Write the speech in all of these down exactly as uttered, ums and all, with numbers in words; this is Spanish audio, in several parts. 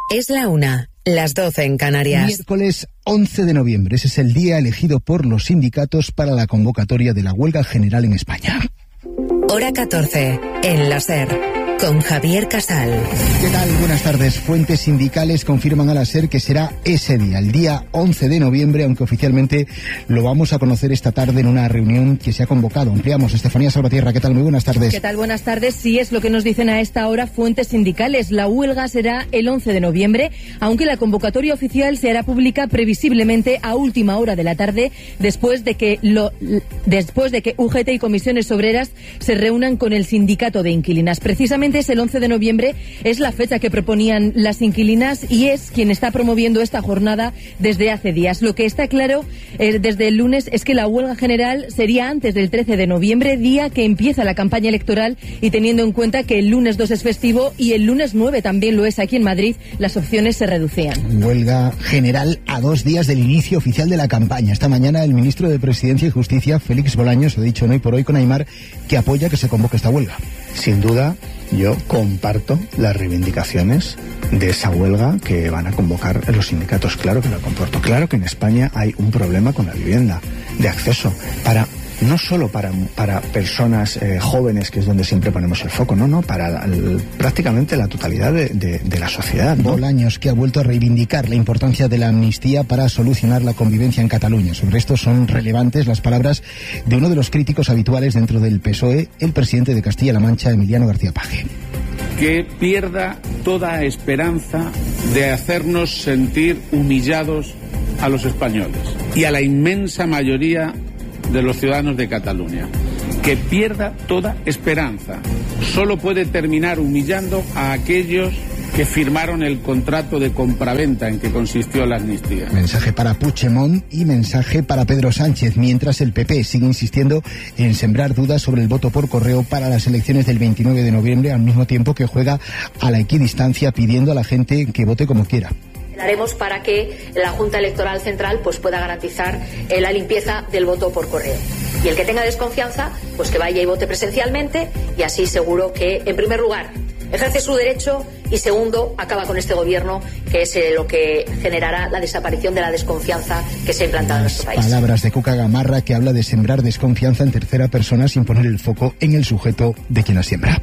Es la una, las doce en Canarias. Miércoles once de noviembre. Ese es el día elegido por los sindicatos para la convocatoria de la huelga general en España. Hora catorce, en la SER. Con Javier Casal. ¿Qué tal? Buenas tardes. Fuentes sindicales confirman a la SER que será ese día, el día once de noviembre, aunque oficialmente lo vamos a conocer esta tarde en una reunión que se ha convocado. Ampliamos. Estefanía Salvatierra, ¿qué tal? Muy buenas tardes. ¿Qué tal? Buenas tardes. Sí, es lo que nos dicen a esta hora fuentes sindicales. La huelga será el once de noviembre, aunque la convocatoria oficial se hará pública previsiblemente a última hora de la tarde, después de que lo, después de que U G T y comisiones obreras se reúnan con el sindicato de inquilinas. Precisamente es el once de noviembre, es la fecha que proponían las inquilinas y es quien está promoviendo esta jornada desde hace días. Lo que está claro eh, desde el lunes es que la huelga general sería antes del trece de noviembre, día que empieza la campaña electoral, y teniendo en cuenta que el lunes dos es festivo y el lunes nueve también lo es aquí en Madrid, las opciones se reducían. Huelga general a dos días del inicio oficial de la campaña. Esta mañana el ministro de Presidencia y Justicia, Félix Bolaños, ha dicho hoy por hoy con Aimar que apoya que se convoque esta huelga. Sin duda, yo comparto las reivindicaciones de esa huelga que van a convocar los sindicatos. Claro que lo comparto. Claro que en España hay un problema con la vivienda, de acceso, para no solo para, para personas eh, jóvenes, que es donde siempre ponemos el foco, no, no, para la, el, prácticamente la totalidad de, de, de la sociedad, ¿no? Bolaños, que ha vuelto a reivindicar la importancia de la amnistía para solucionar la convivencia en Cataluña. Sobre esto son relevantes las palabras de uno de los críticos habituales dentro del P S O E, el presidente de Castilla-La Mancha, Emiliano García Paje. Que pierda toda esperanza de hacernos sentir humillados a los españoles y a la inmensa mayoría de los ciudadanos de Cataluña. Que pierda toda esperanza. Solo puede terminar humillando a aquellos que firmaron el contrato de compraventa en que consistió la amnistía. Mensaje para Puigdemont y mensaje para Pedro Sánchez, mientras el P P sigue insistiendo en sembrar dudas sobre el voto por correo para las elecciones del veintinueve de noviembre, al mismo tiempo que juega a la equidistancia pidiendo a la gente que vote como quiera. Haremos para que la Junta Electoral Central pues pueda garantizar eh, la limpieza del voto por correo. Y el que tenga desconfianza, pues que vaya y vote presencialmente, y así seguro que, en primer lugar, ejerce su derecho y, segundo, acaba con este gobierno, que es eh, lo que generará la desaparición de la desconfianza que se ha implantado en nuestro país. Palabras de Cuca Gamarra, que habla de sembrar desconfianza en tercera persona sin poner el foco en el sujeto de quien la siembra.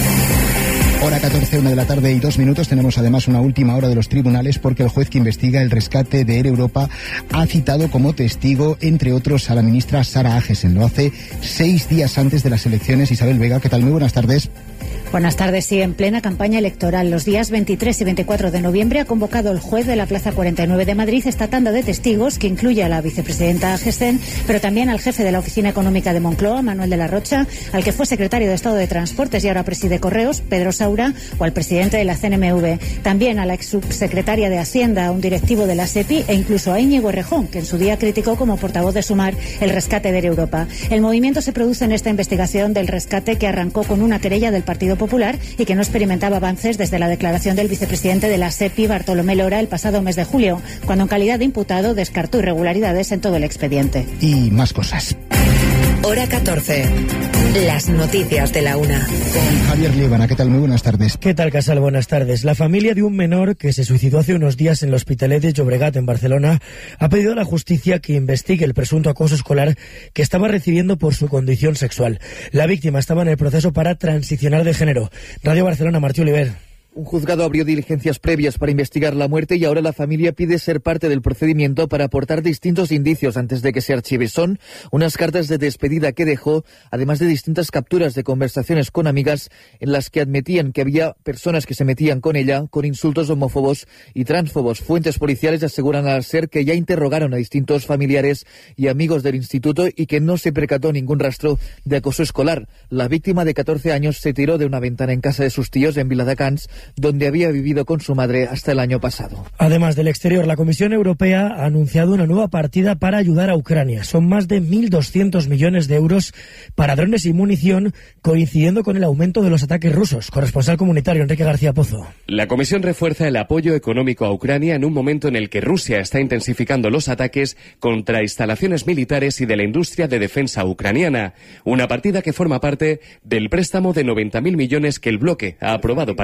Hora catorce, una de la tarde y dos minutos. Tenemos además una última hora de los tribunales, porque el juez que investiga el rescate de Air Europa ha citado como testigo, entre otros, a la ministra Sara Agesen. Lo hace seis días antes de las elecciones. Isabel Vega, ¿qué tal? Muy buenas tardes. Buenas tardes. Sí, en plena campaña electoral, los días veintitrés y veinticuatro de noviembre, ha convocado el juez de la Plaza cuarenta y nueve de Madrid esta tanda de testigos, que incluye a la vicepresidenta Agesen, pero también al jefe de la Oficina Económica de Moncloa, Manuel de la Rocha, al que fue secretario de Estado de Transportes y ahora preside Correos, Pedro Saura, o al presidente de la C N M V. También a la ex subsecretaria de Hacienda, a un directivo de la SEPI, e incluso a Íñigo Errejón, que en su día criticó como portavoz de Sumar el rescate de Air Europa. El movimiento se produce en esta investigación del rescate, que arrancó con una querella del Partido Popular y que no experimentaba avances desde la declaración del vicepresidente de la SEPI, Bartolomé Lora, el pasado mes de julio, cuando en calidad de imputado descartó irregularidades en todo el expediente. Y más cosas. Hora catorce. Las noticias de la una. Con Javier Liébana, ¿qué tal? Muy buenas tardes. ¿Qué tal, Casal? Buenas tardes. La familia de un menor que se suicidó hace unos días en el Hospitalet de Llobregat, en Barcelona, ha pedido a la justicia que investigue el presunto acoso escolar que estaba recibiendo por su condición sexual. La víctima estaba en el proceso para transicionar de género. Radio Barcelona, Martí Oliver. Un juzgado abrió diligencias previas para investigar la muerte y ahora la familia pide ser parte del procedimiento para aportar distintos indicios antes de que se archive. Son unas cartas de despedida que dejó, además de distintas capturas de conversaciones con amigas en las que admitían que había personas que se metían con ella con insultos homófobos y transfobos. Fuentes policiales aseguran al SER que ya interrogaron a distintos familiares y amigos del instituto y que no se percató ningún rastro de acoso escolar. La víctima, de catorce años, se tiró de una ventana en casa de sus tíos en Viladecans, donde había vivido con su madre hasta el año pasado. Además del exterior, la Comisión Europea ha anunciado una nueva partida para ayudar a Ucrania. Son más de mil doscientos millones de euros para drones y munición, coincidiendo con el aumento de los ataques rusos. Corresponsal comunitario Enrique García Pozo. La Comisión refuerza el apoyo económico a Ucrania en un momento en el que Rusia está intensificando los ataques contra instalaciones militares y de la industria de defensa ucraniana. Una partida que forma parte del préstamo de noventa mil millones que el bloque ha aprobado para Kiev.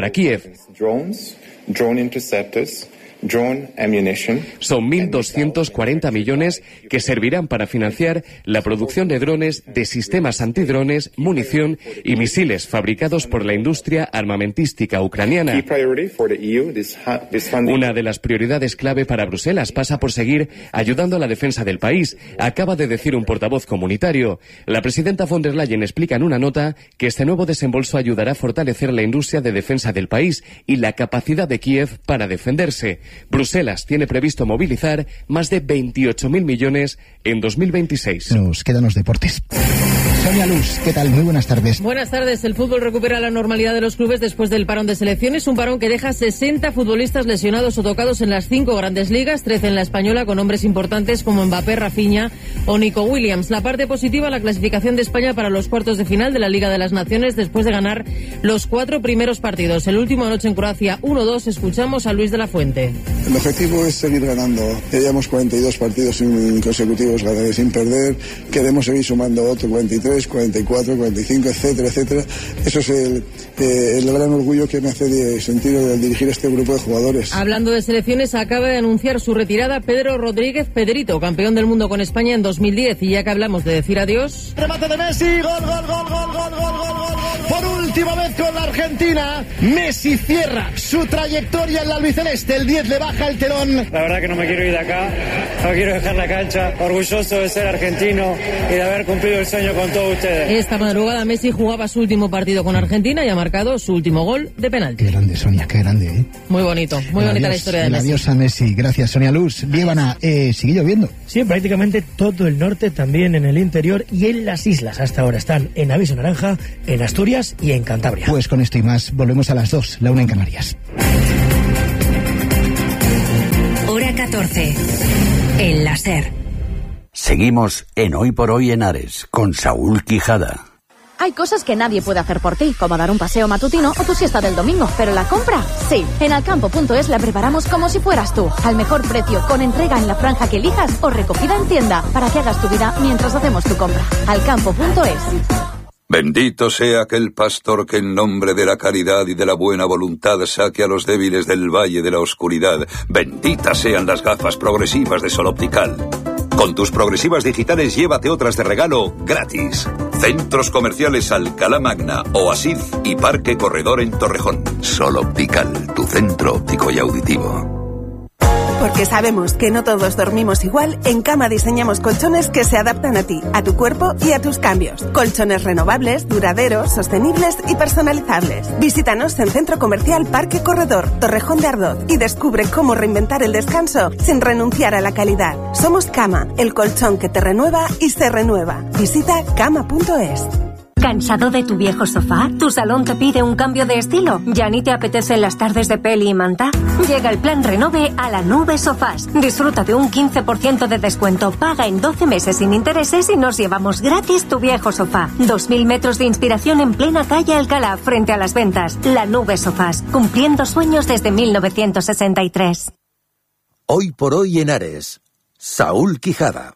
Drones, drone interceptors, drone ammunition. Son mil doscientos cuarenta millones que servirán para financiar la producción de drones, de sistemas antidrones, munición y misiles fabricados por la industria armamentística ucraniana. Una de las prioridades clave para Bruselas pasa por seguir ayudando a la defensa del país, acaba de decir un portavoz comunitario. La presidenta von der Leyen explica en una nota que este nuevo desembolso ayudará a fortalecer la industria de defensa del país y la capacidad de Kiev para defenderse. Bruselas tiene previsto movilizar más de veintiocho mil millones en dos mil veintiséis. Nos quedan los deportes. Sonia Luz, ¿qué tal? Muy buenas tardes. Buenas tardes. El fútbol recupera la normalidad de los clubes después del parón de selecciones, un parón que deja sesenta futbolistas lesionados o tocados en las cinco grandes ligas, trece en la española, con nombres importantes como Mbappé, Rafinha o Nico Williams. La parte positiva, la clasificación de España para los cuartos de final de la Liga de las Naciones después de ganar los cuatro primeros partidos. El último anoche en Croacia uno dos. Escuchamos a Luis de la Fuente. El objetivo es seguir ganando. Ya llevamos cuarenta y dos partidos consecutivos sin perder. Queremos seguir sumando otro cuarenta y tres, cuarenta y cuatro, cuarenta y cinco, etcétera, etcétera. Eso es el, eh, el gran orgullo que me hace de sentir al dirigir este grupo de jugadores. Hablando de selecciones, acaba de anunciar su retirada Pedro Rodríguez Pedrito, campeón del mundo con España en dos mil diez. Y ya que hablamos de decir adiós... Remate de Messi, gol, gol, gol, gol, gol, gol, gol, gol. Por última vez con la Argentina, Messi cierra su trayectoria en la albiceleste. El diez le baja el telón. La verdad que no me quiero ir de acá, no quiero dejar la cancha. Orgulloso de ser argentino y de haber cumplido el sueño con todos ustedes. Esta madrugada Messi jugaba su último partido con Argentina y ha marcado su último gol de penalti. Qué grande, Sonia, qué grande, ¿eh? Muy bonito, muy el bonita adiós, la historia de el Messi. Adiós a Messi. Gracias, Sonia Luz. Líbana, eh, ¿sigue lloviendo? Sí, prácticamente todo el norte, también en el interior y en las islas. Hasta ahora están en aviso naranja, en Asturias y en Cantabria. Pues con esto y más, volvemos a las dos, la una en Canarias. Hora catorce, en la SER. Seguimos en Hoy por Hoy en Ares, con Saúl Quijada. Hay cosas que nadie puede hacer por ti, como dar un paseo matutino o tu siesta del domingo, pero la compra, sí. En alcampo punto es la preparamos como si fueras tú, al mejor precio, con entrega en la franja que elijas o recogida en tienda, para que hagas tu vida mientras hacemos tu compra. alcampo punto es. Bendito sea aquel pastor que en nombre de la caridad y de la buena voluntad saque a los débiles del valle de la oscuridad. Benditas sean las gafas progresivas de Sol Optical. Con tus progresivas digitales llévate otras de regalo gratis. Centros comerciales Alcalá Magna, Oasis y Parque Corredor en Torrejón. Sol Optical, tu centro óptico y auditivo. Porque sabemos que no todos dormimos igual, en Cama diseñamos colchones que se adaptan a ti, a tu cuerpo y a tus cambios. Colchones renovables, duraderos, sostenibles y personalizables. Visítanos en Centro Comercial Parque Corredor, Torrejón de Ardoz, y descubre cómo reinventar el descanso sin renunciar a la calidad. Somos Cama, el colchón que te renueva y se renueva. Visita cama punto es. ¿Cansado de tu viejo sofá? ¿Tu salón te pide un cambio de estilo? ¿Ya ni te apetecen las tardes de peli y manta? Llega el plan Renove a la Nube Sofás. Disfruta de un quince por ciento de descuento, paga en doce meses sin intereses y nos llevamos gratis tu viejo sofá. dos mil metros de inspiración en plena calle Alcalá, frente a las ventas. La Nube Sofás, cumpliendo sueños desde mil novecientos sesenta y tres. Hoy por Hoy en Ares, Saúl Quijada.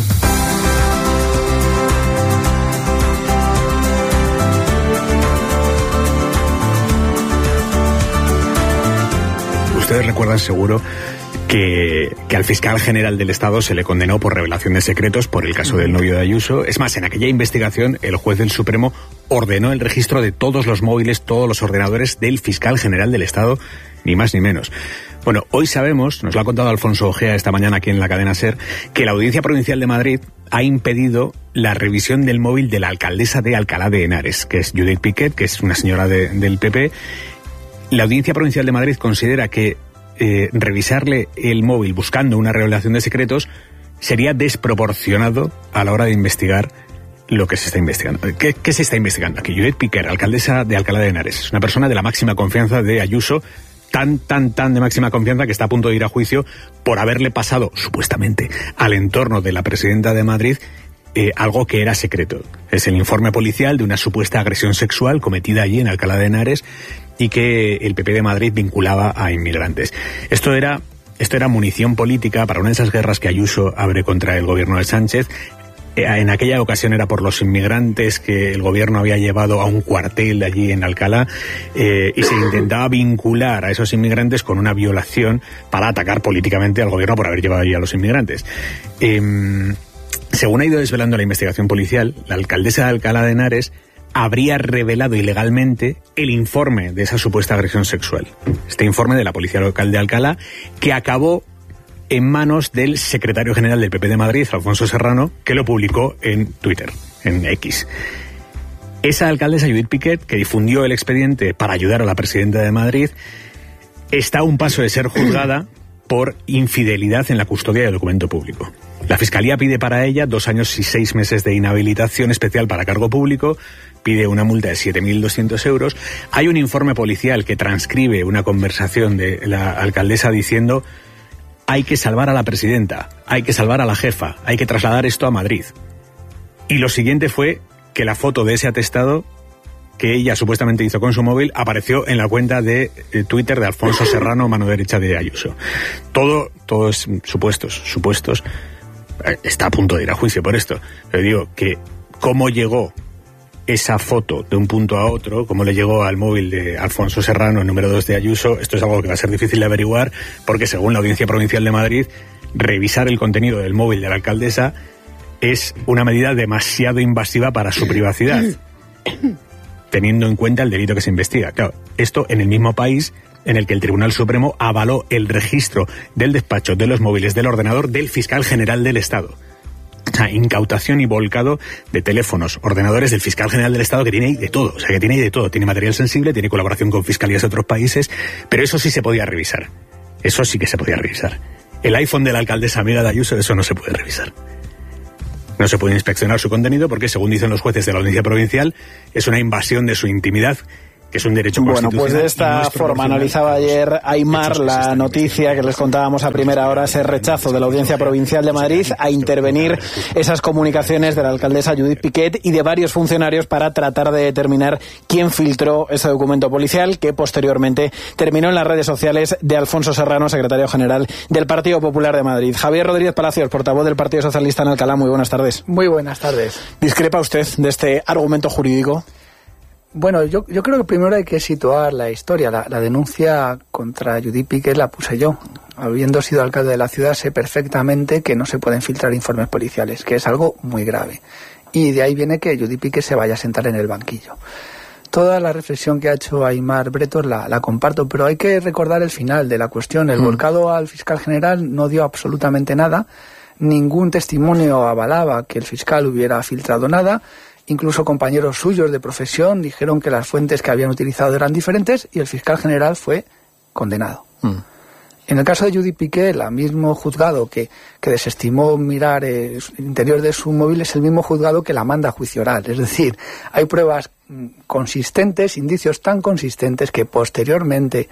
Ustedes recuerdan seguro que, que al fiscal general del Estado se le condenó por revelación de secretos por el caso del novio de Ayuso. Es más, en aquella investigación el juez del Supremo ordenó el registro de todos los móviles, todos los ordenadores del fiscal general del Estado, ni más ni menos. Bueno, hoy sabemos, nos lo ha contado Alfonso Ojea esta mañana aquí en la cadena SER, que la Audiencia Provincial de Madrid ha impedido la revisión del móvil de la alcaldesa de Alcalá de Henares, que es Judith Piquet, que es una señora de, del P P. La Audiencia Provincial de Madrid considera que eh, revisarle el móvil buscando una revelación de secretos sería desproporcionado a la hora de investigar lo que se está investigando. ¿Qué, qué se está investigando aquí? Judith Piquer, alcaldesa de Alcalá de Henares, es una persona de la máxima confianza de Ayuso, tan, tan, tan de máxima confianza que está a punto de ir a juicio por haberle pasado, supuestamente, al entorno de la presidenta de Madrid Eh, algo que era secreto. Es el informe policial de una supuesta agresión sexual cometida allí en Alcalá de Henares y que el P P de Madrid vinculaba a inmigrantes. Esto era, esto era munición política para una de esas guerras que Ayuso abre contra el gobierno de Sánchez. En aquella ocasión era por los inmigrantes que el gobierno había llevado a un cuartel allí en Alcalá eh, y se intentaba vincular a esos inmigrantes con una violación para atacar políticamente al gobierno por haber llevado allí a los inmigrantes. Eh, según ha ido desvelando la investigación policial, la alcaldesa de Alcalá de Henares habría revelado ilegalmente el informe de esa supuesta agresión sexual. Este informe de la Policía Local de Alcalá, que acabó en manos del secretario general del P P de Madrid, Alfonso Serrano, que lo publicó en Twitter, en X. Esa alcaldesa, Judith Piquet, que difundió el expediente para ayudar a la presidenta de Madrid, está a un paso de ser juzgada por infidelidad en la custodia de documento público. La Fiscalía pide para ella dos años y seis meses de inhabilitación especial para cargo público, pide una multa de siete mil doscientos euros. Hay un informe policial que transcribe una conversación de la alcaldesa diciendo: hay que salvar a la presidenta, hay que salvar a la jefa, hay que trasladar esto a Madrid. Y lo siguiente fue que la foto de ese atestado que ella supuestamente hizo con su móvil apareció en la cuenta de eh, Twitter de Alfonso Serrano, mano derecha de Ayuso. Todo, todo es supuestos, supuestos. Eh, está a punto de ir a juicio por esto. Pero digo que cómo llegó esa foto de un punto a otro, cómo le llegó al móvil de Alfonso Serrano, el número dos de Ayuso, esto es algo que va a ser difícil de averiguar, porque según la Audiencia Provincial de Madrid, revisar el contenido del móvil de la alcaldesa es una medida demasiado invasiva para su privacidad, teniendo en cuenta el delito que se investiga. Claro, esto en el mismo país en el que el Tribunal Supremo avaló el registro del despacho de los móviles del ordenador del fiscal general del Estado. O sea, incautación y volcado de teléfonos, ordenadores del fiscal general del Estado, que tiene ahí de todo, o sea, que tiene ahí de todo. Tiene material sensible, tiene colaboración con fiscalías de otros países, pero eso sí se podía revisar. Eso sí que se podía revisar. El iPhone de la alcaldesa amiga de Ayuso, eso no se puede revisar. No se puede inspeccionar su contenido porque, según dicen los jueces de la Audiencia Provincial, es una invasión de su intimidad, que es un derecho constitucional. Bueno, pues de esta no forma analizaba ayer Aimar la noticia que les contábamos a primera hora, ese rechazo de la Audiencia Provincial de Madrid a intervenir esas comunicaciones de la alcaldesa Judith Piquet y de varios funcionarios para tratar de determinar quién filtró ese documento policial que posteriormente terminó en las redes sociales de Alfonso Serrano, secretario general del Partido Popular de Madrid. Javier Rodríguez Palacios, portavoz del Partido Socialista en Alcalá, muy buenas tardes. Muy buenas tardes. ¿Discrepa usted de este argumento jurídico? Bueno, yo, yo creo que primero hay que situar la historia. La, la denuncia contra Judith Piquet la puse yo. Habiendo sido alcalde de la ciudad, sé perfectamente que no se pueden filtrar informes policiales, que es algo muy grave. Y de ahí viene que Judith Piquet se vaya a sentar en el banquillo. Toda la reflexión que ha hecho Aimar Bretos la, la comparto, pero hay que recordar el final de la cuestión. El mm. volcado al fiscal general no dio absolutamente nada. Ningún testimonio avalaba que el fiscal hubiera filtrado nada. Incluso compañeros suyos de profesión dijeron que las fuentes que habían utilizado eran diferentes y el fiscal general fue condenado. Mm. En el caso de Judith Piquet, el mismo juzgado que, que desestimó mirar eh, el interior de su móvil es el mismo juzgado que la manda a juicio oral. Es decir, hay pruebas consistentes, indicios tan consistentes que posteriormente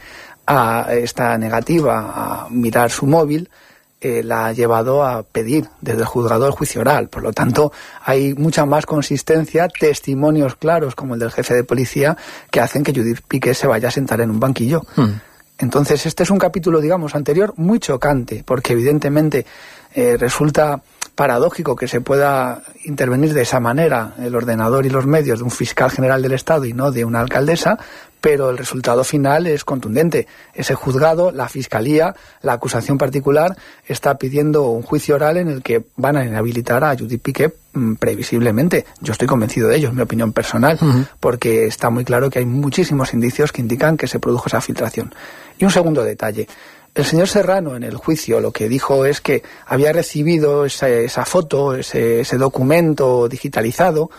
a esta negativa a mirar su móvil, Eh, la ha llevado a pedir desde el juzgado el juicio oral. Por lo tanto, hay mucha más consistencia, testimonios claros como el del jefe de policía que hacen que Judith Piquet se vaya a sentar en un banquillo. Hmm. Entonces, este es un capítulo, digamos, anterior muy chocante, porque evidentemente eh, resulta paradójico que se pueda intervenir de esa manera el ordenador y los medios de un fiscal general del Estado y no de una alcaldesa, pero el resultado final es contundente. Ese juzgado, la fiscalía, la acusación particular está pidiendo un juicio oral en el que van a inhabilitar a Judith Piquet mmm, previsiblemente. Yo estoy convencido de ello, es mi opinión personal, uh-huh. porque está muy claro que hay muchísimos indicios que indican que se produjo esa filtración. Y un segundo detalle. El señor Serrano en el juicio lo que dijo es que había recibido esa, esa foto, ese, ese documento digitalizado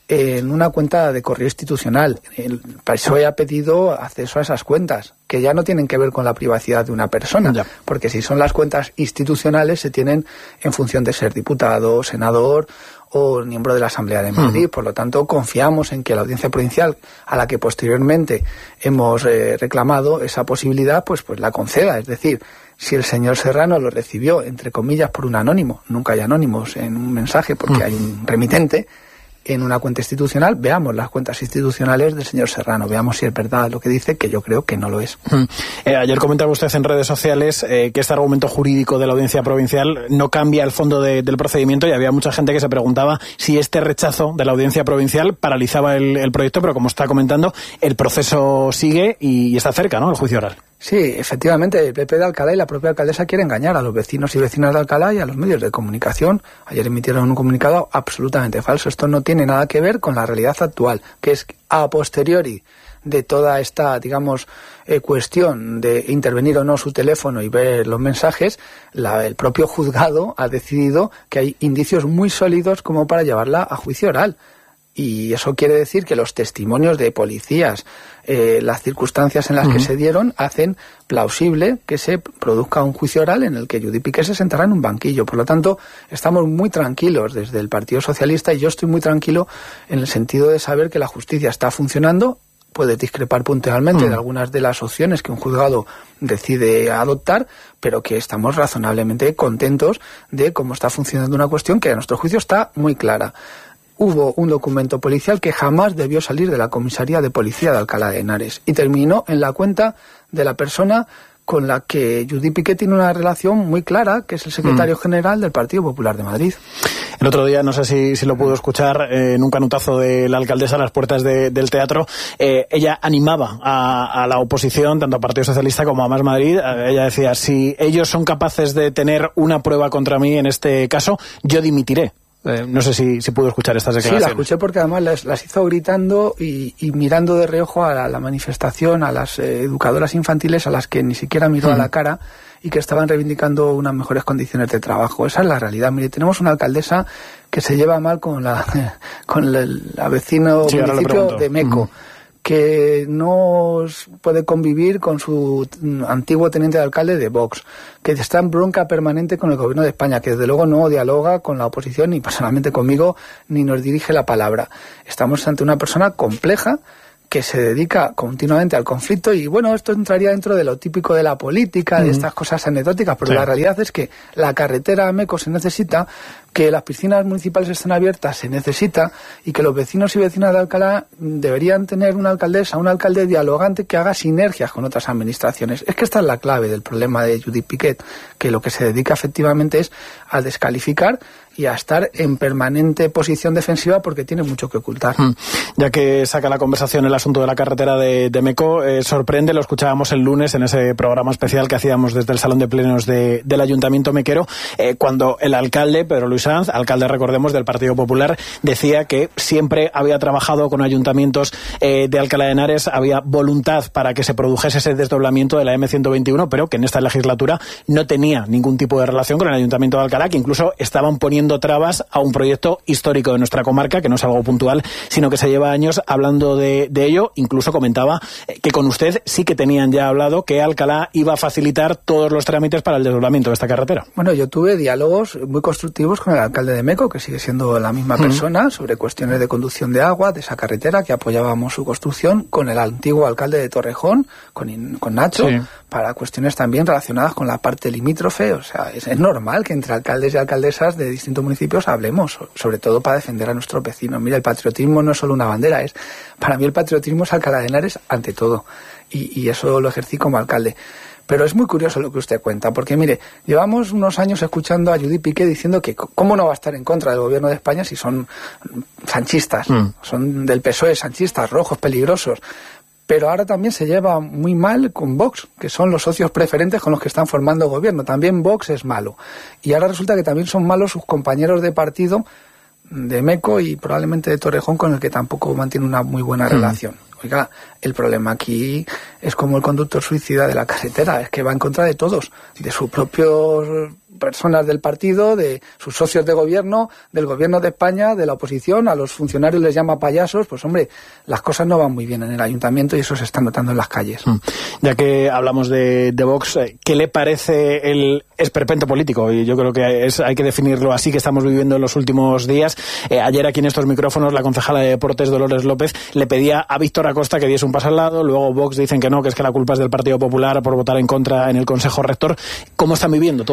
en una cuenta de correo institucional. El P S O E ha pedido acceso a esas cuentas, que ya no tienen que ver con la privacidad de una persona, ya. porque si son las cuentas institucionales se tienen en función de ser diputado, senador o miembro de la Asamblea de Madrid. Uh-huh. Por lo tanto, confiamos en que la Audiencia Provincial, a la que posteriormente hemos eh, reclamado esa posibilidad, pues, pues la conceda. Es decir, si el señor Serrano lo recibió, entre comillas, por un anónimo, nunca hay anónimos en un mensaje porque uh-huh. hay un remitente, en una cuenta institucional, veamos las cuentas institucionales del señor Serrano, veamos si es verdad lo que dice, que yo creo que no lo es. Mm. Eh, ayer comentaba usted en redes sociales eh, que este argumento jurídico de la Audiencia Provincial no cambia el fondo de, del procedimiento, y había mucha gente que se preguntaba si este rechazo de la Audiencia Provincial paralizaba el, el proyecto, pero como está comentando, el proceso sigue y, y está cerca, ¿no?, el juicio oral. Sí, efectivamente, el P P de Alcalá y la propia alcaldesa quieren engañar a los vecinos y vecinas de Alcalá y a los medios de comunicación. Ayer emitieron un comunicado absolutamente falso. Esto no tiene nada que ver con la realidad actual, que es a posteriori de toda esta, digamos, eh, cuestión de intervenir o no su teléfono y ver los mensajes, la, el propio juzgado ha decidido que hay indicios muy sólidos como para llevarla a juicio oral. Y eso quiere decir que los testimonios de policías, eh, las circunstancias en las uh-huh. que se dieron, hacen plausible que se produzca un juicio oral en el que Judit Piqué se sentará en un banquillo. Por lo tanto, estamos muy tranquilos desde el Partido Socialista, y yo estoy muy tranquilo en el sentido de saber que la justicia está funcionando. Puede discrepar puntualmente uh-huh. de algunas de las opciones que un juzgado decide adoptar, pero que estamos razonablemente contentos de cómo está funcionando una cuestión que a nuestro juicio está muy clara. Hubo un documento policial que jamás debió salir de la comisaría de policía de Alcalá de Henares y terminó en la cuenta de la persona con la que Judit Piqué tiene una relación muy clara, que es el secretario mm. general del Partido Popular de Madrid. El otro día, no sé si, si lo pudo escuchar, eh, en un canutazo de la alcaldesa a las puertas de, del teatro, eh, ella animaba a, a la oposición, tanto al Partido Socialista como a Más Madrid. Eh, ella decía, si ellos son capaces de tener una prueba contra mí en este caso, yo dimitiré. Eh, no sé si, si pudo escuchar estas declaraciones. Sí, la escuché porque además las, las hizo gritando y, y mirando de reojo a la, la manifestación, a las eh, educadoras infantiles a las que ni siquiera miró mm. a la cara y que estaban reivindicando unas mejores condiciones de trabajo. Esa es la realidad. Mire, tenemos una alcaldesa que se lleva mal con la con la, la vecino sí, municipio de Meco. Mm. que no puede convivir con su antiguo teniente de alcalde de Vox, que está en bronca permanente con el gobierno de España, que desde luego no dialoga con la oposición, ni personalmente conmigo, ni nos dirige la palabra. Estamos ante una persona compleja que se dedica continuamente al conflicto, y bueno, esto entraría dentro de lo típico de la política, uh-huh. de estas cosas anecdóticas, pero sí. la realidad es que la carretera a Meco se necesita, que las piscinas municipales estén abiertas se necesita, y que los vecinos y vecinas de Alcalá deberían tener una alcaldesa, un alcalde dialogante que haga sinergias con otras administraciones. Es que esta es la clave del problema de Judit Piqué, que lo que se dedica efectivamente es a descalificar y a estar en permanente posición defensiva porque tiene mucho que ocultar. Hmm. Ya que saca la conversación el asunto de la carretera de, de Meco, eh, sorprende, lo escuchábamos el lunes en ese programa especial que hacíamos desde el Salón de Plenos de, del Ayuntamiento mequero, eh, cuando el alcalde, Pedro Luis Sanz, alcalde, recordemos, del Partido Popular, decía que siempre había trabajado con ayuntamientos eh, de Alcalá de Henares, había voluntad para que se produjese ese desdoblamiento de la eme ciento veintiuno, pero que en esta legislatura no tenía ningún tipo de relación con el Ayuntamiento de Alcalá, que incluso estaban poniendo trabas a un proyecto histórico de nuestra comarca, que no es algo puntual, sino que se lleva años hablando de, de ello. Incluso comentaba que con usted sí que tenían ya hablado que Alcalá iba a facilitar todos los trámites para el desdoblamiento de esta carretera. Bueno, yo tuve diálogos muy constructivos con el alcalde de Meco, que sigue siendo la misma uh-huh. persona, sobre cuestiones de conducción de agua, de esa carretera, que apoyábamos su construcción, con el antiguo alcalde de Torrejón, con, con Nacho, sí. para cuestiones también relacionadas con la parte limítrofe. O sea, es, es normal que entre alcaldes y alcaldesas de distintos municipios hablemos, sobre todo para defender a nuestros vecinos. Mira, el patriotismo no es solo una bandera, es para mí el patriotismo es Alcalá de Henares ante todo, y, y eso lo ejercí como alcalde. Pero es muy curioso lo que usted cuenta, porque mire, llevamos unos años escuchando a Judit Piqué diciendo que cómo no va a estar en contra del gobierno de España si son sanchistas, mm. son del P S O E, sanchistas, rojos, peligrosos. Pero ahora también se lleva muy mal con Vox, que son los socios preferentes con los que están formando gobierno. También Vox es malo. Y ahora resulta que también son malos sus compañeros de partido de Meco y probablemente de Torrejón, con el que tampoco mantiene una muy buena mm. relación. Oiga, el problema aquí es como el conductor suicida de la carretera, es que va en contra de todos, de sus propios personas del partido, de sus socios de gobierno, del gobierno de España, de la oposición. A los funcionarios les llama payasos. Pues hombre, las cosas no van muy bien en el ayuntamiento y eso se está notando en las calles. Ya que hablamos de, de Vox, ¿qué le parece el esperpento político? Y yo creo que es, hay que definirlo así, que estamos viviendo en los últimos días. Eh, ayer aquí en estos micrófonos la concejala de Deportes, Dolores López, le pedía a Víctor Acosta que diese un paso al lado. Luego Vox dicen que no, que es que la culpa es del Partido Popular por votar en contra en el Consejo Rector. ¿Cómo están viviendo todo esto desde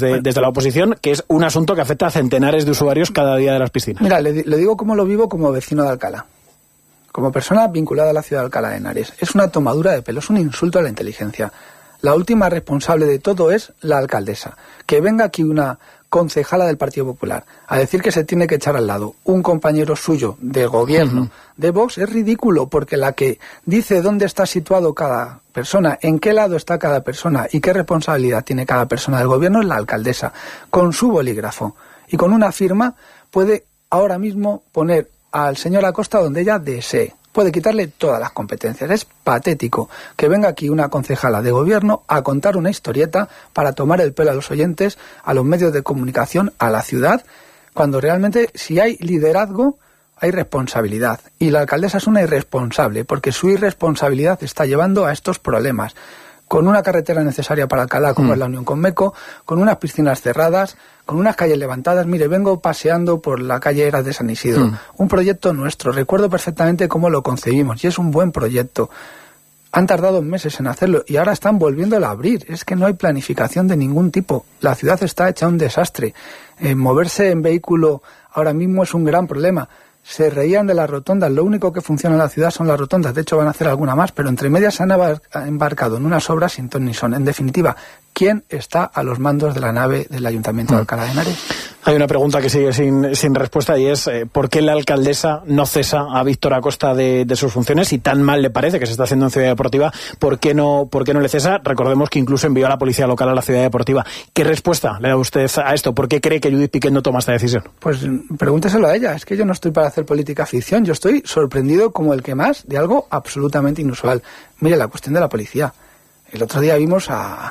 desde, bueno, desde la oposición, que es un asunto que afecta a centenares de usuarios cada día de las piscinas. Mira, le, le digo cómo lo vivo como vecino de Alcalá, como persona vinculada a la ciudad de Alcalá de Henares. Es una tomadura de pelo, es un insulto a la inteligencia. La última responsable de todo es la alcaldesa. Que venga aquí una concejala del Partido Popular a decir que se tiene que echar al lado un compañero suyo de gobierno uh-huh. de Vox es ridículo, porque la que dice dónde está situado cada persona, en qué lado está cada persona y qué responsabilidad tiene cada persona del gobierno es la alcaldesa. Con su bolígrafo y con una firma puede ahora mismo poner al señor Acosta donde ella desee. Puede quitarle todas las competencias. Es patético que venga aquí una concejala de gobierno a contar una historieta para tomar el pelo a los oyentes, a los medios de comunicación, a la ciudad, cuando realmente si hay liderazgo hay responsabilidad. Y la alcaldesa es una irresponsable, porque su irresponsabilidad está llevando a estos problemas. Con una carretera necesaria para Alcalá, como mm. es la unión con Meco, con unas piscinas cerradas, con unas calles levantadas. Mire, vengo paseando por la calle Eras de San Isidro. Mm. Un proyecto nuestro. Recuerdo perfectamente cómo lo concebimos y es un buen proyecto. Han tardado meses en hacerlo y ahora están volviéndolo a abrir. Es que no hay planificación de ningún tipo. La ciudad está hecha un desastre. Eh, moverse en vehículo ahora mismo es un gran problema. Se reían de las rotondas, lo único que funciona en la ciudad son las rotondas, de hecho van a hacer alguna más, pero entre medias se han embarcado en unas obras sin ton ni son. En definitiva, ¿quién está a los mandos de la nave del Ayuntamiento de Alcalá de Henares? Hay una pregunta que sigue sin, sin respuesta y es eh, ¿por qué la alcaldesa no cesa a Víctor Acosta de, de sus funciones? Si tan mal le parece que se está haciendo en Ciudad Deportiva, ¿por qué no, por qué no le cesa? Recordemos que incluso envió a la policía local a la Ciudad Deportiva. ¿Qué respuesta le da usted a esto? ¿Por qué cree que Judith Piquet no toma esta decisión? Pues pregúnteselo a ella. Es que yo no estoy para hacer política ficción. Yo estoy sorprendido como el que más de algo absolutamente inusual. Mire, la cuestión de la policía. El otro día vimos a,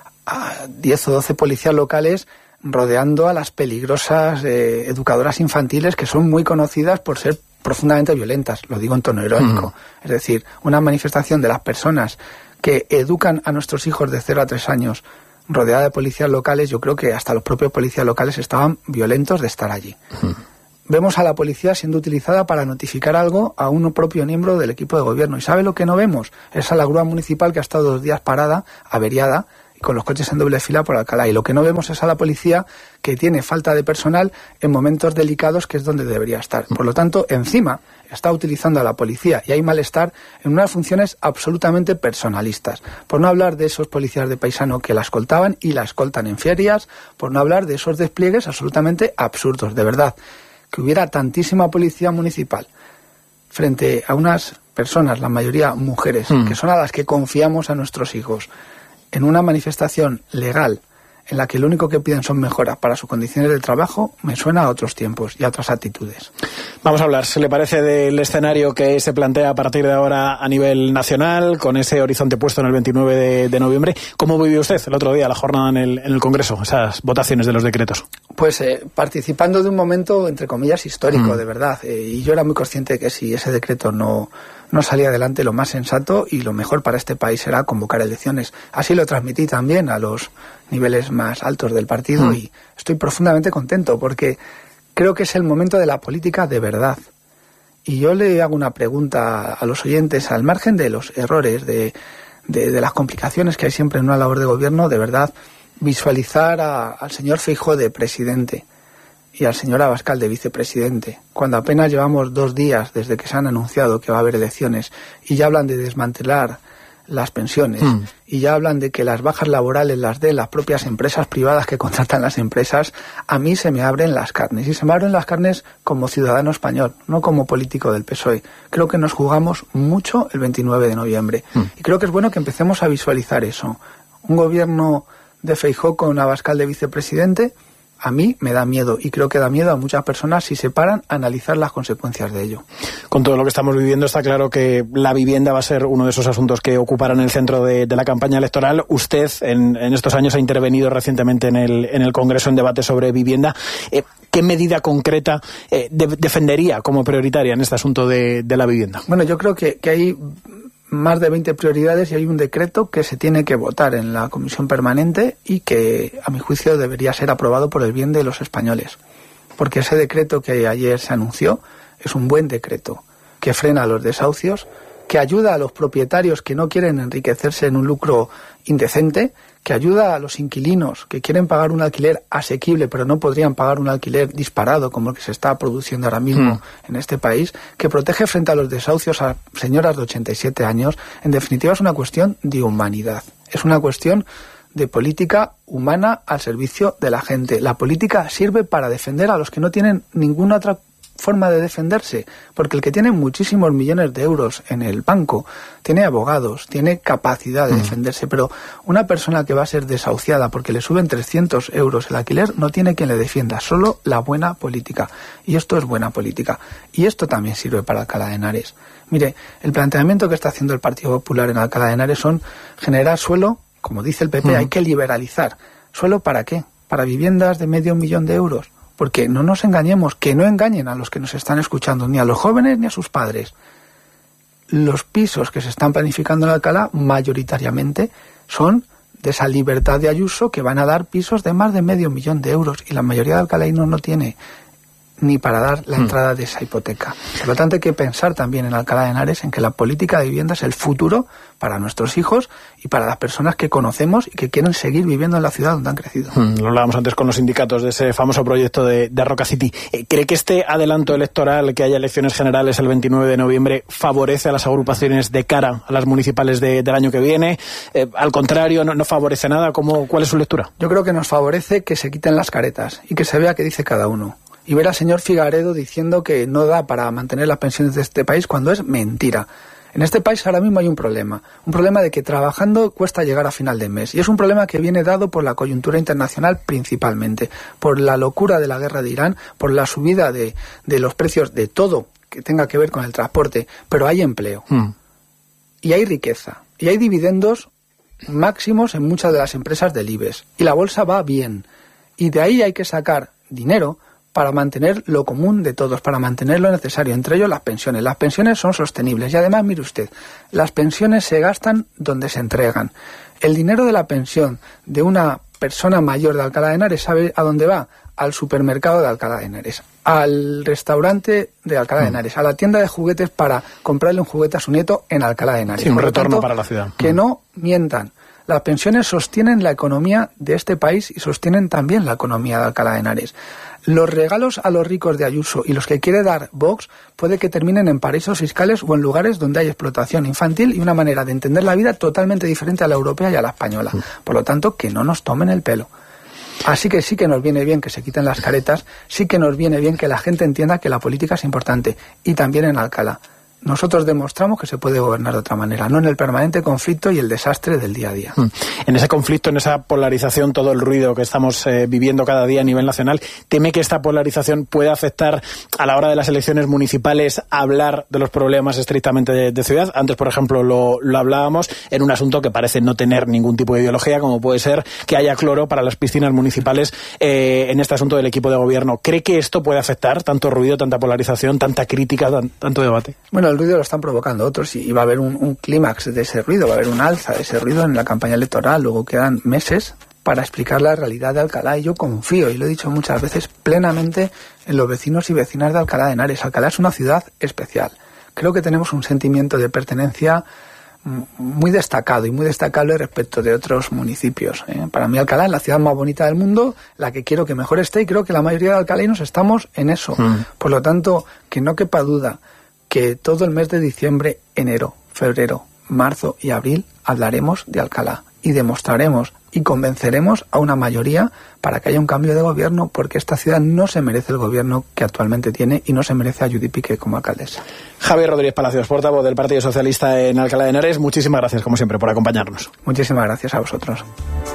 a diez o doce policías locales rodeando a las peligrosas eh, educadoras infantiles que son muy conocidas por ser profundamente violentas, lo digo en tono irónico. Mm. Es decir, una manifestación de las personas que educan a nuestros hijos de cero a tres años rodeada de policías locales, yo creo que hasta los propios policías locales estaban violentos de estar allí. Mm. Vemos a la policía siendo utilizada para notificar algo a un propio miembro del equipo de gobierno. ¿Y sabe lo que no vemos? Es a la grúa municipal que ha estado dos días parada, averiada, con los coches en doble fila por Alcalá. Y lo que no vemos es a la policía que tiene falta de personal en momentos delicados, que es donde debería estar. Por lo tanto, encima está utilizando a la policía y hay malestar en unas funciones absolutamente personalistas. Por no hablar de esos policías de paisano que la escoltaban y la escoltan en ferias, por no hablar de esos despliegues absolutamente absurdos. De verdad, que hubiera tantísima policía municipal frente a unas personas, la mayoría mujeres, mm. que son a las que confiamos a nuestros hijos, en una manifestación legal en la que lo único que piden son mejoras para sus condiciones de trabajo, me suena a otros tiempos y a otras actitudes. Vamos a hablar, ¿se le parece del escenario que se plantea a partir de ahora a nivel nacional, con ese horizonte puesto en el veintinueve de, de noviembre? ¿Cómo vivió usted el otro día la jornada en el, en el Congreso, esas votaciones de los decretos? Pues eh, participando de un momento, entre comillas, histórico, mm. de verdad. Eh, y yo era muy consciente de que si ese decreto no... no salía adelante, lo más sensato y lo mejor para este país era convocar elecciones. Así lo transmití también a los niveles más altos del partido mm. y estoy profundamente contento porque creo que es el momento de la política de verdad. Y yo le hago una pregunta a los oyentes, al margen de los errores, de, de, de las complicaciones que hay siempre en una labor de gobierno, de verdad, visualizar a, al señor Feijóo de presidente y al señor Abascal de vicepresidente, cuando apenas llevamos dos días desde que se han anunciado que va a haber elecciones y ya hablan de desmantelar las pensiones mm. y ya hablan de que las bajas laborales las den las propias empresas privadas que contratan las empresas, a mí se me abren las carnes. Y se me abren las carnes como ciudadano español, no como político del P S O E. Creo que nos jugamos mucho el veintinueve de noviembre. Mm. Y creo que es bueno que empecemos a visualizar eso. Un gobierno de Feijóo con Abascal de vicepresidente, a mí me da miedo y creo que da miedo a muchas personas si se paran a analizar las consecuencias de ello. Con todo lo que estamos viviendo está claro que la vivienda va a ser uno de esos asuntos que ocuparán el centro de, de la campaña electoral. Usted en, en estos años ha intervenido recientemente en el, en el Congreso en debate sobre vivienda. Eh, ¿Qué medida concreta eh, de, defendería como prioritaria en este asunto de, de la vivienda? Bueno, yo creo que, que hay más de veinte prioridades y hay un decreto que se tiene que votar en la comisión permanente y que, a mi juicio, debería ser aprobado por el bien de los españoles. Porque ese decreto que ayer se anunció es un buen decreto que frena los desahucios, que ayuda a los propietarios que no quieren enriquecerse en un lucro indecente, que ayuda a los inquilinos que quieren pagar un alquiler asequible pero no podrían pagar un alquiler disparado como el que se está produciendo ahora mismo mm. en este país, que protege frente a los desahucios a señoras de ochenta y siete años. En definitiva, es una cuestión de humanidad, es una cuestión de política humana al servicio de la gente. La política sirve para defender a los que no tienen ninguna otra forma de defenderse, porque el que tiene muchísimos millones de euros en el banco tiene abogados, tiene capacidad de mm. defenderse, pero una persona que va a ser desahuciada porque le suben trescientos euros el alquiler no tiene quien le defienda, solo la buena política, y esto es buena política, y esto también sirve para Alcalá de Henares. Mire, el planteamiento que está haciendo el Partido Popular en Alcalá de Henares son generar suelo, como dice el P P, mm. hay que liberalizar. ¿Suelo para qué? ¿Para viviendas de medio millón de euros? Porque no nos engañemos, que no engañen a los que nos están escuchando, ni a los jóvenes ni a sus padres. Los pisos que se están planificando en Alcalá mayoritariamente son de esa libertad de Ayuso, que van a dar pisos de más de medio millón de euros, y la mayoría de alcalainos no tiene ni para dar la entrada de esa hipoteca. Por lo tanto, hay que pensar también en Alcalá de Henares en que la política de vivienda es el futuro para nuestros hijos y para las personas que conocemos y que quieren seguir viviendo en la ciudad donde han crecido. Mm, lo hablábamos antes con los sindicatos de ese famoso proyecto de, de Roca City. ¿Cree que este adelanto electoral, que haya elecciones generales el veintinueve de noviembre, favorece a las agrupaciones de cara a las municipales de, del año que viene? Eh, al contrario, no, no favorece nada. ¿Cómo, ¿Cuál es su lectura? Yo creo que nos favorece que se quiten las caretas y que se vea qué dice cada uno. Y ver al señor Figaredo diciendo que no da para mantener las pensiones de este país cuando es mentira. En este país ahora mismo hay un problema, un problema de que trabajando cuesta llegar a final de mes, y es un problema que viene dado por la coyuntura internacional principalmente, por la locura de la guerra de Irán, por la subida de, de los precios de todo que tenga que ver con el transporte, pero hay empleo, mm. y hay riqueza, y hay dividendos máximos en muchas de las empresas del IBEX, y la bolsa va bien, y de ahí hay que sacar dinero para mantener lo común de todos, para mantener lo necesario, entre ellos las pensiones. Las pensiones son sostenibles y además, mire usted, las pensiones se gastan donde se entregan. El dinero de la pensión de una persona mayor de Alcalá de Henares, ¿sabe a dónde va? Al supermercado de Alcalá de Henares, al restaurante de Alcalá de Henares, a la tienda de juguetes para comprarle un juguete a su nieto en Alcalá de Henares. Sí, un Por retorno tanto, para la ciudad. Que no mientan. Las pensiones sostienen la economía de este país y sostienen también la economía de Alcalá de Henares. Los regalos a los ricos de Ayuso y los que quiere dar Vox puede que terminen en paraísos fiscales o en lugares donde hay explotación infantil y una manera de entender la vida totalmente diferente a la europea y a la española. Por lo tanto, que no nos tomen el pelo. Así que sí que nos viene bien que se quiten las caretas, sí que nos viene bien que la gente entienda que la política es importante, y también en Alcalá. Nosotros demostramos que se puede gobernar de otra manera, no en el permanente conflicto y el desastre del día a día. En ese conflicto, en esa polarización, todo el ruido que estamos eh, viviendo cada día a nivel nacional, ¿teme que esta polarización pueda afectar a la hora de las elecciones municipales a hablar de los problemas estrictamente de, de ciudad? Antes, por ejemplo, lo, lo hablábamos en un asunto que parece no tener ningún tipo de ideología, como puede ser que haya cloro para las piscinas municipales eh, en este asunto del equipo de gobierno. ¿Cree que esto puede afectar tanto ruido, tanta polarización, tanta crítica, tan, tanto debate? Bueno, el ruido lo están provocando otros y va a haber un, un clímax de ese ruido, va a haber un alza de ese ruido en la campaña electoral. Luego quedan meses para explicar la realidad de Alcalá, y yo confío, y lo he dicho muchas veces, plenamente en los vecinos y vecinas de Alcalá de Henares. Alcalá es una ciudad especial. Creo que tenemos un sentimiento de pertenencia muy destacado y muy destacable respecto de otros municipios. ¿eh? Para mí Alcalá es la ciudad más bonita del mundo, la que quiero que mejor esté, y creo que la mayoría de alcalainos estamos en eso. Mm. Por lo tanto, que no quepa duda que todo el mes de diciembre, enero, febrero, marzo y abril hablaremos de Alcalá y demostraremos y convenceremos a una mayoría para que haya un cambio de gobierno, porque esta ciudad no se merece el gobierno que actualmente tiene y no se merece a Judith Piqué como alcaldesa. Javier Rodríguez Palacios, portavoz del Partido Socialista en Alcalá de Henares, muchísimas gracias, como siempre, por acompañarnos. Muchísimas gracias a vosotros.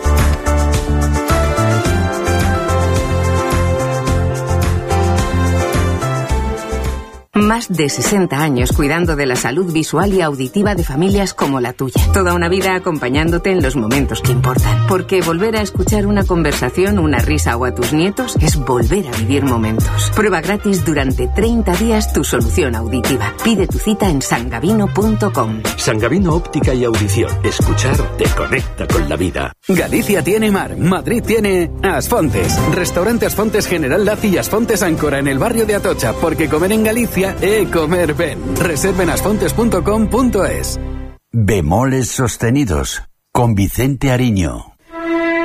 Más de sesenta años cuidando de la salud visual y auditiva de familias como la tuya. Toda una vida acompañándote en los momentos que importan. Porque volver a escuchar una conversación, una risa o a tus nietos es volver a vivir momentos. Prueba gratis durante treinta días tu solución auditiva. Pide tu cita en sangavino punto com. Sangavino Óptica y Audición. Escuchar te conecta con la vida. Galicia tiene mar. Madrid tiene Asfontes. Restaurante Asfontes General Laci y Asfontes Áncora en el barrio de Atocha. Porque comer en Galicia Familia e Comer Ben. Reserven asfontes punto com punto es. Bemoles sostenidos con Vicente Ariño.